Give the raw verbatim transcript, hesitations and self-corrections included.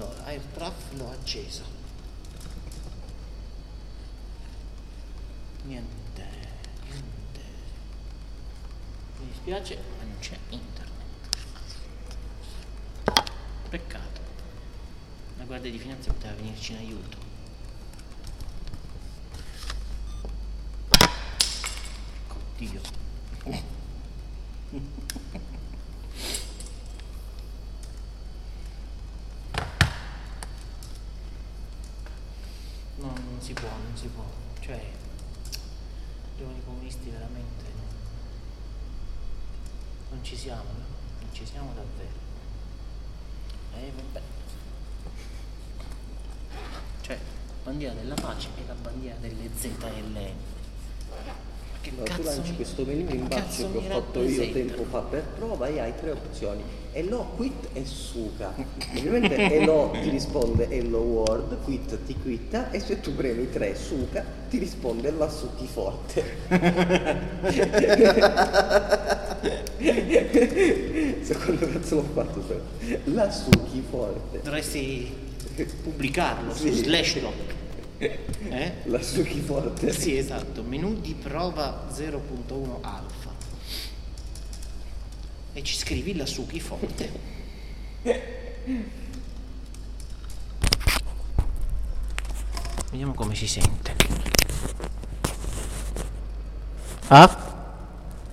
Allora, AirTraf l'ho acceso. Niente, niente. Mi dispiace, ma non c'è internet. Peccato. La Guardia di Finanza poteva venirci in aiuto. Oddio. No, non si può, non si può. Cioè, i giovani comunisti veramente no? Non ci siamo, no? Non ci siamo davvero. Eh, vabbè. Cioè, la bandiera della pace e la bandiera delle Z L M. Che No, cazzo tu lanci mi... questo menù in bacio che ho fatto io tempo fa per prova e hai tre opzioni: hello, quit e suca. Ovviamente hello ti risponde hello world, quit ti quitta, e se tu premi tre suca ti risponde la succhi forte. Secondo cazzo l'ho fatto? La succhi forte. Dovresti pubblicarlo Sì. su Slashdot. Eh? La succhi forte. Sì, esatto, menu di prova zero punto uno alfa e ci scrivi la succhi forte. Vediamo come si sente. Ah?